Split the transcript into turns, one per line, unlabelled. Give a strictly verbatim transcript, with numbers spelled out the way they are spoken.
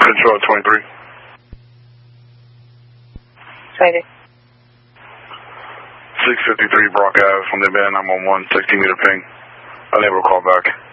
Control twenty-three.
twenty-three.
six fifty-three Brock Ave from the band nine one one, sixteen meter ping. Unable to call back.